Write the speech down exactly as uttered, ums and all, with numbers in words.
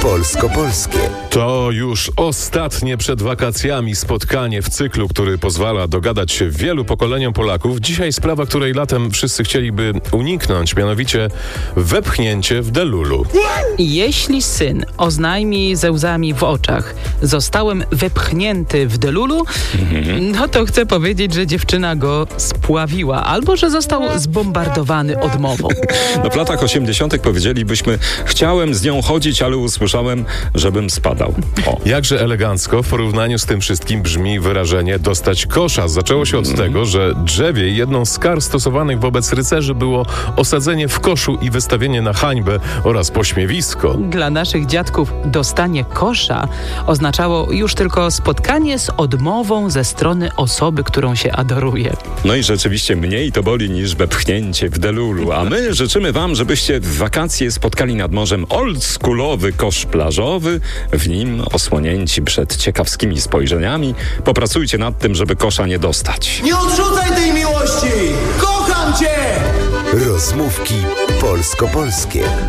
polsko-polskie. To już ostatnie przed wakacjami spotkanie w cyklu, który pozwala dogadać się wielu pokoleniom Polaków. Dzisiaj sprawa, której latem wszyscy chcieliby uniknąć, mianowicie wepchnięcie w delulu. Jeśli syn oznajmi ze łzami w oczach: zostałem wepchnięty w delulu, mhm. no to chcę powiedzieć, że dziewczyna go spławiła albo że został zbombardowany odmową. No w latach osiemdziesiątych powiedzielibyśmy: chciałem z nią chodzić, ale usłyszałem, żebym spadał. O. Jakże elegancko w porównaniu z tym wszystkim brzmi wyrażenie dostać kosza. Zaczęło się od mm. tego, że drzewiej jedną z kar stosowanych wobec rycerzy było osadzenie w koszu i wystawienie na hańbę oraz pośmiewisko. Dla naszych dziadków dostanie kosza oznaczało już tylko spotkanie z odmową ze strony osoby, którą się adoruje. No i rzeczywiście mniej to boli niż wepchnięcie w delulu. A my życzymy wam, żebyście w wakacje spotkali nad morzem oldschoolowy kosz plażowy, w nim osłonięci przed ciekawskimi spojrzeniami. Popracujcie nad tym, żeby kosza nie dostać. Nie odrzucaj tej miłości! Kocham cię! Rozmówki polsko-polskie.